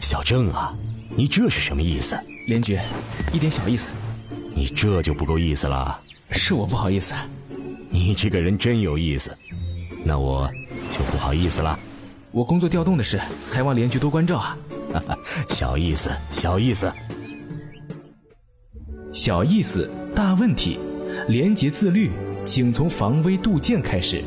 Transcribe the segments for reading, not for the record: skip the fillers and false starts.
小郑啊，你这是什么意思？ 连局，一点小意思。 你这就不够意思了。 是我不好意思。 你这个人真有意思，那我就不好意思了。 我工作调动的事，还望连局多关照啊。 小意思，小意思。 小意思，大问题。廉洁自律，请从防微杜渐开始。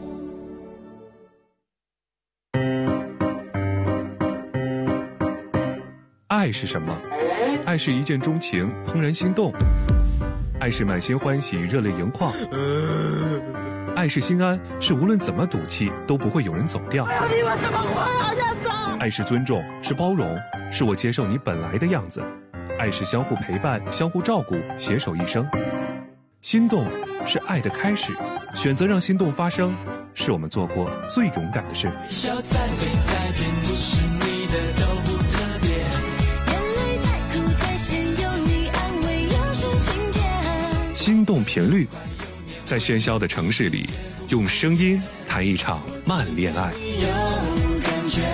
爱是什么？爱是一见钟情，怦然心动；爱是满心欢喜，热泪盈眶；爱是心安，是无论怎么赌气都不会有人走掉。 你们怎么活啊，燕子？ 爱是尊重，是包容，是我接受你本来的样子。爱是相互陪伴，相互照顾，携手一生。心动是爱的开始，选择让心动发生，是我们做过最勇敢的事。 笑再美再甜，不是你的都不特别。眼泪再苦再咸，有你安慰又是晴天。 心动频率，在喧嚣的城市里，用声音谈一场慢恋爱。 有感觉。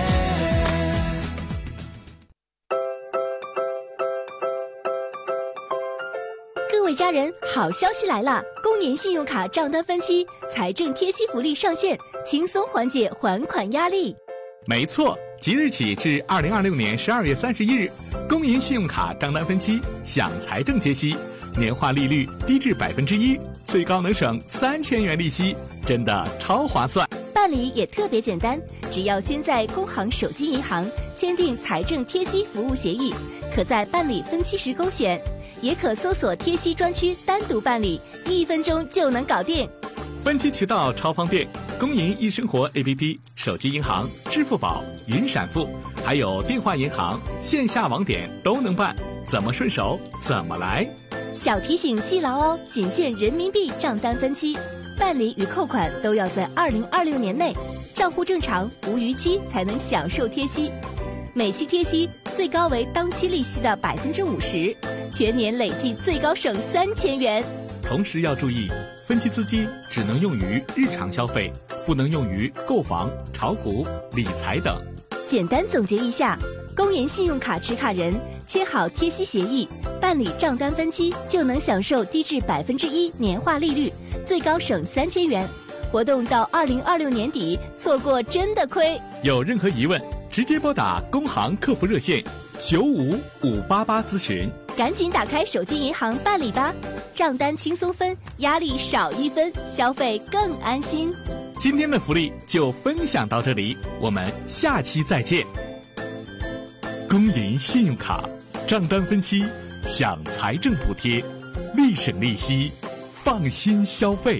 各位家人，好消息来了！公银信用卡账单分期财政贴息福利上线，轻松缓解还款压力。 没错，即日起至2026年12月31日，公银信用卡账单分期享财政贴息，年化利率低至1%，最高能省3000元利息，真的超划算。 办理也特别简单，只要先在工行手机银行签订财政贴息服务协议，可在办理分期时勾选。也可搜索贴息专区单独办理，1分钟就能搞定。 分期渠道超方便，公银易生活 APP、手机银行、支付宝、云闪付，还有电话银行、线下网点都能办，怎么顺手怎么来。 小提醒记牢哦，仅限人民币账单分期，办理与扣款都要在2026年内，账户正常无逾期才能享受贴息。每期贴息最高为当期利息的50%，全年累计最高省3000元。 同时要注意，分期资金只能用于日常消费，不能用于购房、炒股、理财等。 简单总结一下，公银信用卡持卡人签好贴息协议，办理账单分期就能享受低至1%年化利率，最高省3000元。活动到2026年底，错过真的亏。 有任何疑问，直接拨打工行客服热线95588咨询。 赶紧打开手机银行办理吧，账单轻松分，压力少1分，消费更安心。 今天的福利就分享到这里，我们下期再见。公银信用卡账单分期享财政补贴，立省利息，放心消费。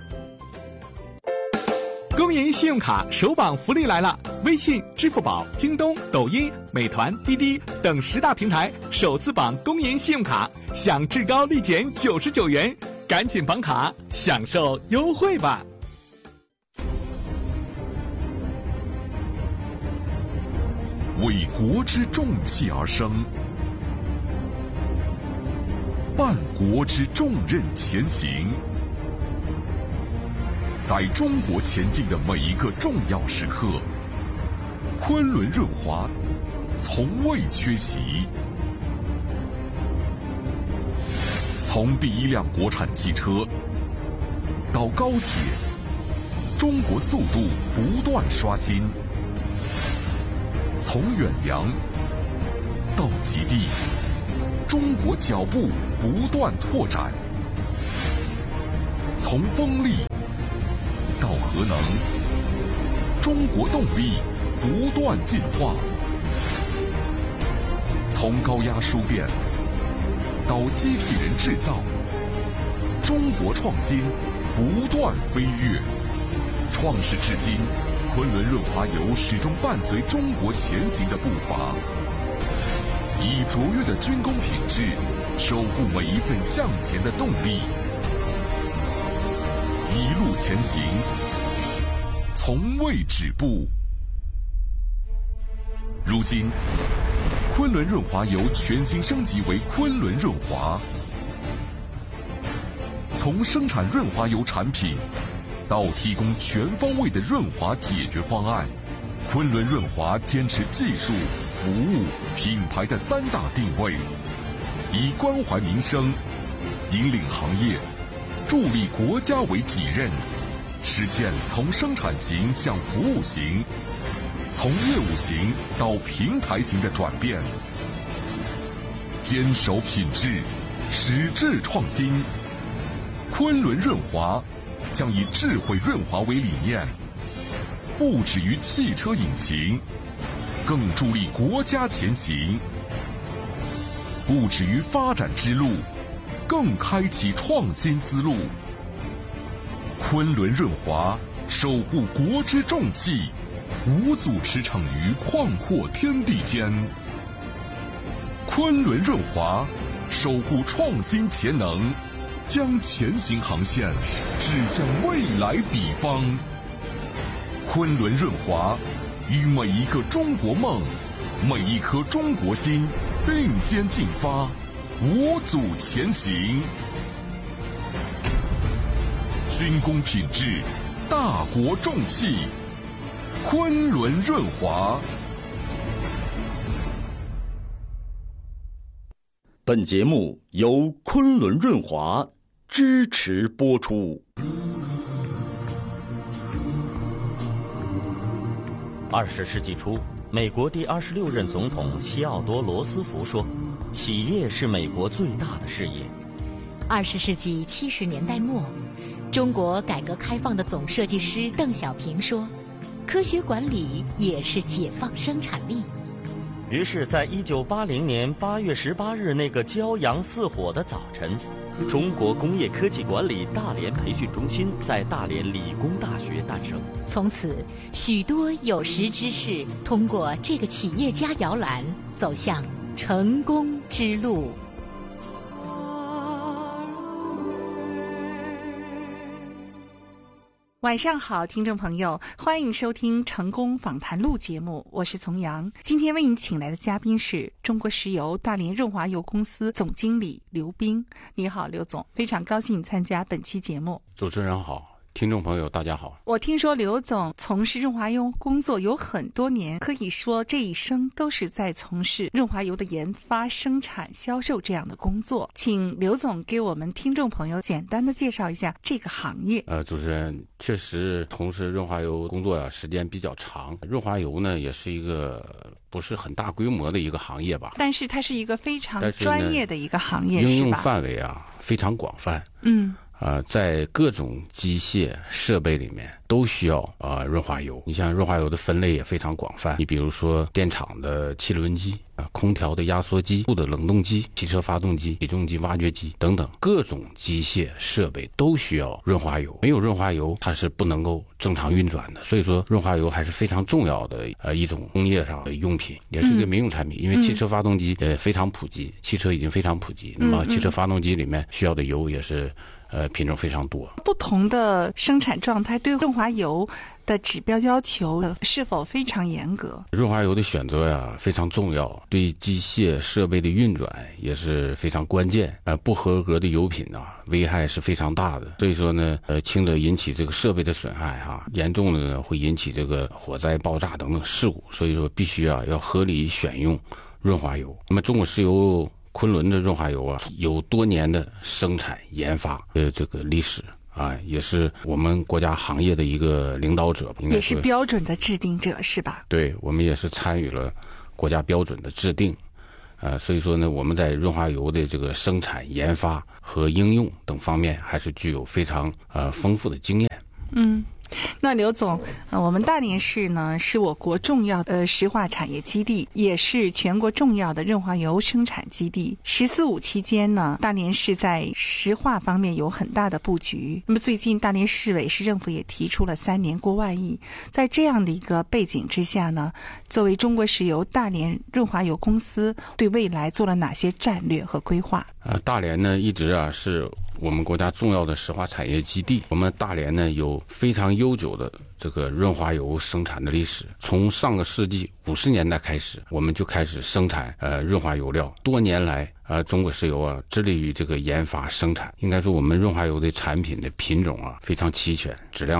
公银信用卡首榜福利来了！微信、支付宝、京东、抖音、美团、滴滴等10大平台首次榜公银信用卡，享至高立减99元，赶紧绑卡享受优惠吧！ 为国之重器而生，伴国之重任前行。在中国前进的每一个重要时刻，昆仑润滑从未缺席。从第一辆国产汽车到高铁，中国速度不断刷新。从远洋到极地，中国脚步不断拓展。从风力到核能，中国动力不断进化。从高压输电到机器人制造，中国创新不断飞跃。创世至今，昆仑润滑油始终伴随中国前行的步伐，以卓越的军工品质守护每一份向前的动力。一路前行，从未止步。如今，昆仑润滑油全新升级为昆仑润滑，从生产润滑油产品到提供全方位的润滑解决方案，昆仑润滑坚持技术、 服务、品牌的3大定位，以关怀民生、引领行业、助力国家为己任，实现从生产型向服务型、从业务型到平台型的转变，坚守品质，矢志创新。昆仑润滑将以智慧润滑为理念，不止于汽车引擎，更助力国家前行；不止于发展之路，更开启创新思路。昆仑润滑守护国之重器，无阻驰骋于旷阔天地间。昆仑润滑守护创新潜能，将前行航线指向未来彼方。昆仑润滑与每一个中国梦、每一颗中国心并肩进发，无阻前行。军工品质，大国重器，昆仑润滑。 本节目由昆仑润滑支持播出。 20世纪初，美国第26任总统西奥多·罗斯福说：“企业是美国最大的事业。” 20世纪70年代末，中国改革开放的总设计师邓小平说：“科学管理也是解放生产力。” 于是，在1980年8月18日那个骄阳似火的早晨，中国工业科技管理大连培训中心在大连理工大学诞生。 从此，许多有识之士通过这个企业家摇篮走向成功之路。 晚上好，听众朋友，欢迎收听成功访谈录节目，我是丛阳。今天为你请来的嘉宾是中国石油大连润滑油公司总经理刘斌。你好，刘总，非常高兴你参加本期节目。 主持人好，听众朋友大家好。 我听说刘总从事润滑油工作有很多年，可以说这一生都是在从事润滑油的研发、生产、销售这样的工作。请刘总给我们听众朋友简单的介绍一下这个行业。 主持人确实从事润滑油工作时间比较长。润滑油呢也是一个不是很大规模的一个行业吧， 但是它是一个非常专业的一个行业， 应用范围非常广泛。在各种机械设备里面都需要润滑油。你像润滑油的分类也非常广泛，你比如说电厂的汽轮机空调的压缩机、的冷冻机、汽车发动机、起重机、挖掘机等等，各种机械设备都需要润滑油。没有润滑油，它是不能够正常运转的。所以说，润滑油还是非常重要的一种工业上的用品，也是一个民用产品。因为汽车发动机非常普及，汽车已经非常普及，那么汽车发动机里面需要的油也是品种非常多。 不同的生产状态对润滑油的指标要求是否非常严格？ 润滑油的选择非常重要，对机械设备的运转也是非常关键。不合格的油品危害是非常大的。所以说呢，轻的引起这个设备的损害严重的呢会引起这个火灾、爆炸等等事故。所以说必须要合理选用润滑油。那么中国石油昆仑的润滑油有多年的生产研发的这个历史也是我们国家行业的一个领导者， 也是标准的制定者，是吧？ 对，我们也是参与了国家标准的制定。所以说呢，我们在润滑油的这个生产研发和应用等方面还是具有非常丰富的经验。 那刘总，我们大连市呢是我国重要的石化产业基地，也是全国重要的润滑油生产基地。“14五”期间呢，大连市在石化方面有很大的布局。那么最近大连市委市政府也提出了3年过万亿。在这样的一个背景之下呢，作为中国石油大连润滑油公司，对未来做了哪些战略和规划？ 大连呢一直是我们国家重要的石化产业基地。我们大连呢有非常悠久的这个润滑油生产的历史，从上个世纪50年代开始，我们就开始生产润滑油料。多年来中国石油致力于这个研发生产。应该说我们润滑油的产品的品种非常齐全，质量好，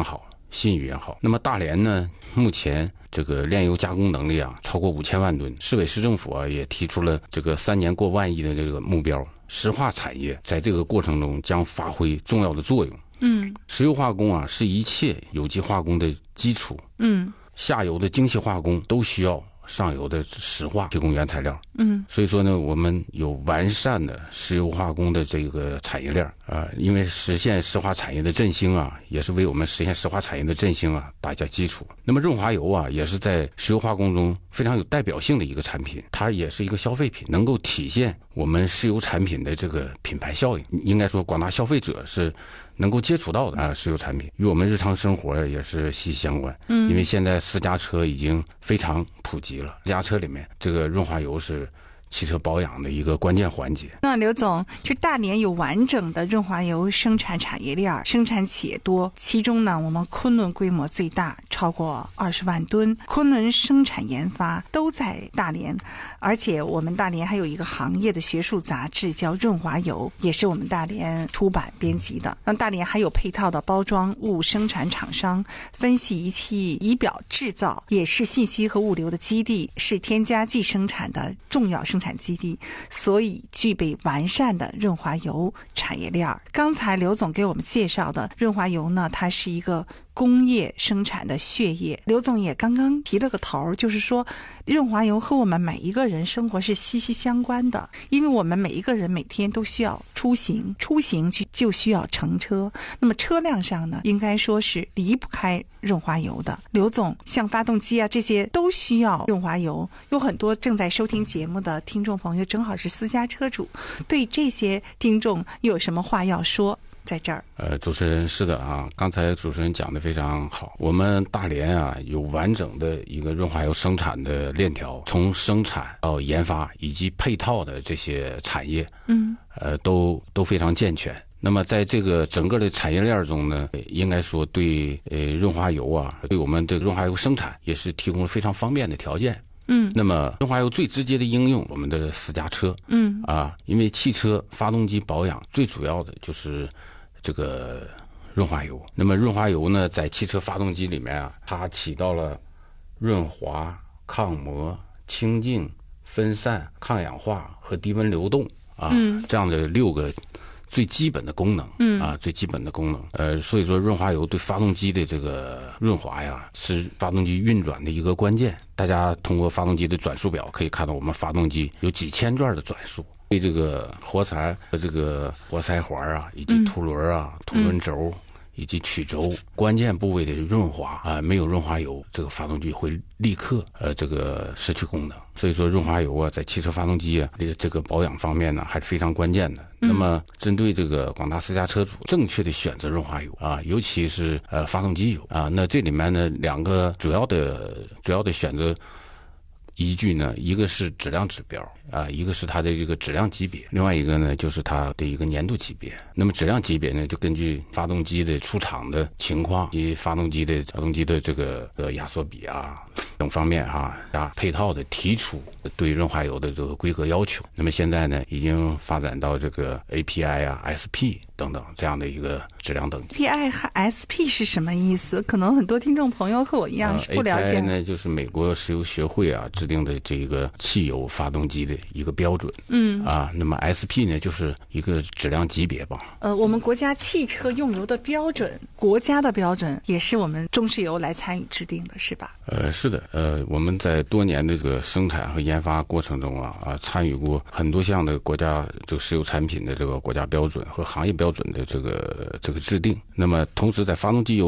信誉也好。那么大连呢，目前这个炼油加工能力啊超过5000万吨，市委市政府啊也提出了这个3年过万亿的这个目标。石化产业在这个过程中将发挥重要的作用。石油化工啊是一切有机化工的基础。下游的精细化工都需要上游的石化提供原材料。所以说呢，我们有完善的石油化工的这个产业链因为实现石化产业的振兴啊，也是为我们实现石化产业的振兴啊打下基础。那么润滑油啊，也是在石油化工中非常有代表性的一个产品，它也是一个消费品，能够体现我们石油产品的这个品牌效应。应该说，广大消费者是能够接触到的石油产品，与我们日常生活也是息息相关。因为现在私家车已经非常普及了，私家车里面这个润滑油是汽车保养的一个关键环节。 那刘总，就大连有完整的润滑油生产产业链，生产企业多，其中呢，我们昆仑规模最大，超过20万吨。昆仑生产研发都在大连，而且我们大连还有一个行业的学术杂志叫《润滑油》，也是我们大连出版编辑的。那大连还有配套的包装物生产厂商，分析仪器仪表制造，也是信息和物流的基地，是添加剂生产的重要生产基地，所以具备完善的润滑油产业链。刚才刘总给我们介绍的润滑油呢，它是一个工业生产的血液。刘总也刚刚提了个头，就是说润滑油和我们每一个人生活是息息相关的，因为我们每一个人每天都需要出行就需要乘车，那么车辆上呢，应该说是离不开润滑油的。刘总，像发动机啊这些都需要润滑油，有很多正在收听节目的听众朋友正好是私家车主，对这些听众有什么话要说？在这儿， 主持人是的啊，刚才主持人讲得非常好。我们大连啊有完整的一个润滑油生产的链条，从生产到研发以及配套的这些产业，都非常健全。那么在这个整个的产业链中呢，应该说对润滑油啊，对我们的润滑油生产也是提供了非常方便的条件。那么润滑油最直接的应用，我们的私家车，因为汽车发动机保养最主要的就是这个润滑油。那么润滑油呢，在汽车发动机里面啊，它起到了润滑、抗磨、清净、分散、抗氧化和低温流动这样的6个最基本的功能，最基本的功能。所以说润滑油对发动机的这个润滑呀，是发动机运转的一个关键。大家通过发动机的转速表可以看到，我们发动机有几千转的转速。对这个活塞和这个活塞环啊，以及凸轮啊、凸轮轴以及曲轴关键部位的润滑没有润滑油，这个发动机会立刻这个失去功能。所以说润滑油啊，在汽车发动机啊这个保养方面呢，还是非常关键的。那么针对这个广大私家车主正确的选择润滑油尤其是发动机油那这里面呢2个主要的选择依据呢，一个是质量指标一个是它的这个质量级别，另外一个呢就是它的一个年度级别。那么质量级别呢，就根据发动机的出厂的情况及发动机的这个压缩比等方面配套的提出对润滑油的这个规格要求。那么现在呢，已经发展到这个 API SP 等等这样的一个质量等级。 API 和 SP 是什么意思？可能很多听众朋友和我一样是不了解。 API 呢，就是美国石油协会制定的这个汽油发动机的一个标准。那么 SP 呢，就是一个质量级别吧。 我们国家汽车用油的标准，国家的标准也是我们中石油来参与制定的，是吧？ 是的。我们在多年的这个生产和研发过程中参与过很多项的国家这个石油产品的这个国家标准和行业标准的这个制定。那么同时在发动机油